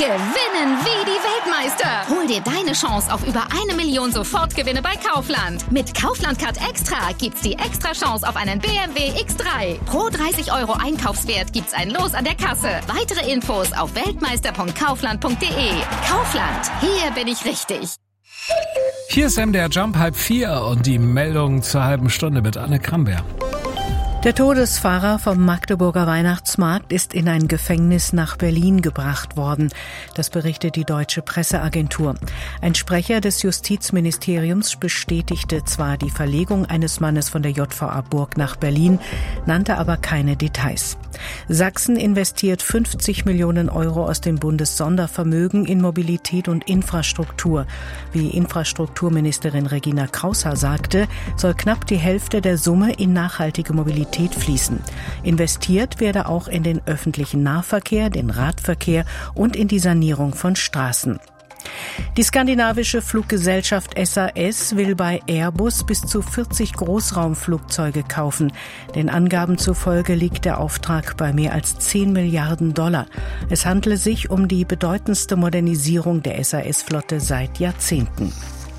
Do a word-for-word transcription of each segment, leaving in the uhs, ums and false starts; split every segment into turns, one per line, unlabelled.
Gewinnen wie die Weltmeister. Hol dir deine Chance auf über eine Million Sofortgewinne bei Kaufland. Mit Kaufland Card Extra gibt's die extra Chance auf einen B M W X drei. Pro dreißig Euro Einkaufswert gibt's ein Los an der Kasse. Weitere Infos auf weltmeister punkt kaufland punkt de. Kaufland, hier bin ich richtig.
Hier ist M D R Jump halb vier und die Meldung zur halben Stunde mit Anne Kramberg.
Der Todesfahrer vom Magdeburger Weihnachtsmarkt ist in ein Gefängnis nach Berlin gebracht worden. Das berichtet die Deutsche Presseagentur. Ein Sprecher des Justizministeriums bestätigte zwar die Verlegung eines Mannes von der J V A Burg nach Berlin, nannte aber keine Details. Sachsen investiert fünfzig Millionen Euro aus dem Bundessondervermögen in Mobilität und Infrastruktur. Wie Infrastrukturministerin Regina Kraushaar sagte, soll knapp die Hälfte der Summe in nachhaltige Mobilität fließen. Investiert werde auch in den öffentlichen Nahverkehr, den Radverkehr und in die Sanierung von Straßen. Die skandinavische Fluggesellschaft S A S will bei Airbus bis zu vierzig Großraumflugzeuge kaufen. Den Angaben zufolge liegt der Auftrag bei mehr als zehn Milliarden Dollar. Es handle sich um die bedeutendste Modernisierung der S A S-Flotte seit Jahrzehnten.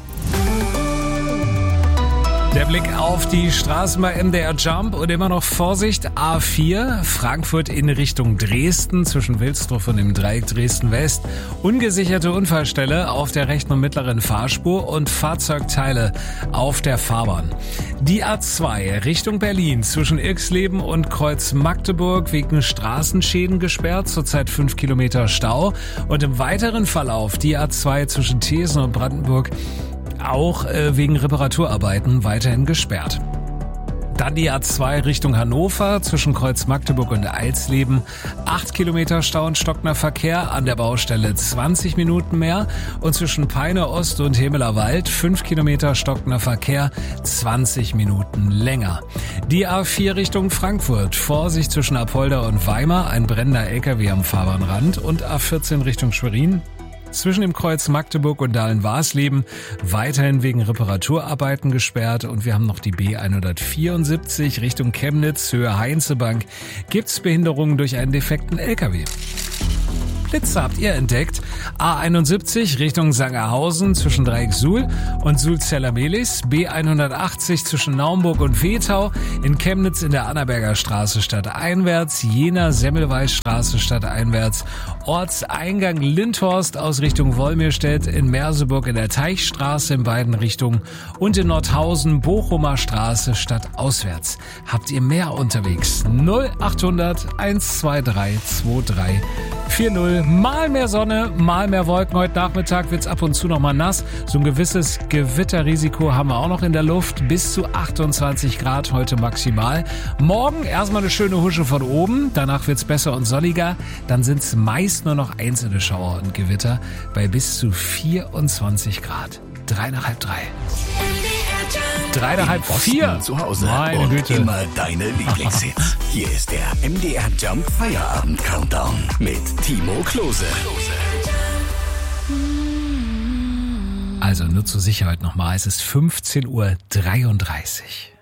Der Blick auf die Straßen bei M D R Jump und immer noch Vorsicht, A vier, Frankfurt in Richtung Dresden, zwischen Wilsdruff und dem Dreieck Dresden-West. Ungesicherte Unfallstelle auf der rechten und mittleren Fahrspur und Fahrzeugteile auf der Fahrbahn. Die A zwei Richtung Berlin, zwischen Irxleben und Kreuz Magdeburg, wegen Straßenschäden gesperrt, zurzeit fünf Kilometer Stau. Und im weiteren Verlauf die A zwei zwischen Thesen und Brandenburg, auch äh, wegen Reparaturarbeiten weiterhin gesperrt. Dann die A zwei Richtung Hannover, zwischen Kreuz Magdeburg und Eilsleben. acht Kilometer Stau und stockender Verkehr, an der Baustelle zwanzig Minuten mehr. Und zwischen Peine Ost und Hemeler Wald fünf Kilometer stockender Verkehr, zwanzig Minuten länger. Die A vier Richtung Frankfurt, Vorsicht zwischen Apolda und Weimar, ein brennender L K W am Fahrbahnrand. Und A vierzehn Richtung Schwerin, zwischen dem Kreuz Magdeburg und Dahlen-Warsleben weiterhin wegen Reparaturarbeiten gesperrt. Und wir haben noch die B hundertvierundsiebzig Richtung Chemnitz, Höhe Heinzebank. Gibt's Behinderungen durch einen defekten L K W? Blitze habt ihr entdeckt. A einundsiebzig Richtung Sangerhausen zwischen Dreieck Suhl und Suhl-Zellermelis. B hundertachtzig zwischen Naumburg und Wetau. In Chemnitz in der Annaberger Straße stadteinwärts. Jena Semmelweis-Straße stadteinwärts. Ortseingang Lindhorst aus Richtung Wolmirstedt. In Merseburg in der Teichstraße in beiden Richtungen. Und in Nordhausen Bochumer Straße stadtauswärts. Habt ihr mehr unterwegs? null achthundert hundertzweiundzwanzig drei vier null. Mal mehr Sonne, mal mehr Wolken. Heute Nachmittag wird's ab und zu noch mal nass. So ein gewisses Gewitterrisiko haben wir auch noch in der Luft. Bis zu achtundzwanzig Grad heute maximal. Morgen erstmal eine schöne Husche von oben. Danach wird's besser und sonniger. Dann sind's meist nur noch einzelne Schauer und Gewitter bei bis zu vierundzwanzig Grad. Drei nach halb drei. Drei nach halb vier.
Zu Hause.
Meine
und
Güte.
Immer deine Lieblingshits. Hier ist der M D R Jump Feierabend Countdown mit Timo Klose.
Also nur zur Sicherheit nochmal. Es ist fünfzehn Uhr dreiunddreißig.